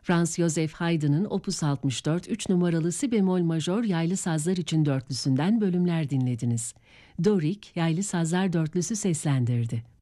Franz Joseph Haydn'ın Opus 64 3 numaralı si bemol majör yaylı sazlar için dörtlüsünden bölümler dinlediniz. Dorik yaylı sazlar dörtlüsü seslendirdi.